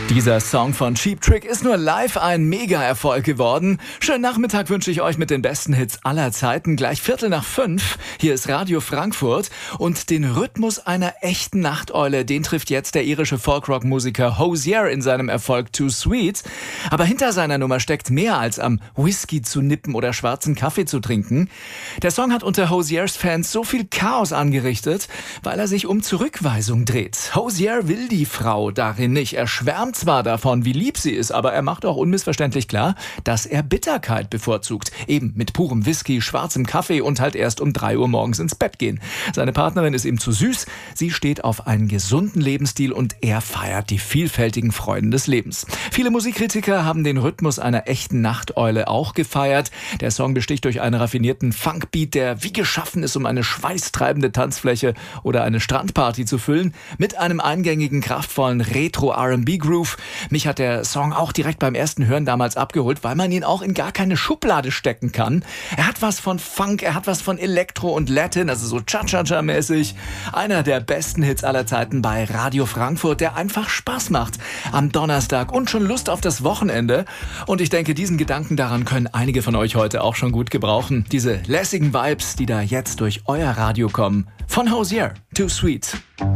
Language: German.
Dieser Song von Cheap Trick ist nur live ein Mega-Erfolg geworden. Schönen Nachmittag wünsche ich euch mit den besten Hits aller Zeiten. Gleich 4:45. Hier ist Radio Frankfurt. Und den Rhythmus einer echten Nachteule, den trifft jetzt der irische Folkrock-Musiker Hozier in seinem Erfolg Too Sweet. Aber hinter seiner Nummer steckt mehr als am Whisky zu nippen oder schwarzen Kaffee zu trinken. Der Song hat unter Hoziers Fans so viel Chaos angerichtet, weil er sich um Zurückweisung dreht. Hozier will die Frau darin nicht. Er schwärmt zwar davon, wie lieb sie ist, aber er macht auch unmissverständlich klar, dass er Bitterkeit bevorzugt. Eben mit purem Whisky, schwarzem Kaffee und halt erst um 3 Uhr morgens ins Bett gehen. Seine Partnerin ist ihm zu süß, sie steht auf einen gesunden Lebensstil und er feiert die vielfältigen Freuden des Lebens. Viele Musikkritiker haben den Rhythmus einer echten Nachteule auch gefeiert. Der Song besticht durch einen raffinierten Funkbeat, der wie geschaffen ist, um eine schweißtreibende Tanzfläche oder eine Strandparty zu füllen, mit einem eingängigen, kraftvollen Retro-R&B-Groove. Mich hat der Song auch direkt beim ersten Hören damals abgeholt, weil man ihn auch in gar keine Schublade stecken kann. Er hat was von Funk, er hat was von Elektro und Latin, also so Cha-Cha-Cha-mäßig. Einer der besten Hits aller Zeiten bei Radio Frankfurt, der einfach Spaß macht am Donnerstag und schon Lust auf das Wochenende. Und ich denke, diesen Gedanken daran können einige von euch heute auch schon gut gebrauchen. Diese lässigen Vibes, die da jetzt durch euer Radio kommen. Von Hozier, Too Sweet.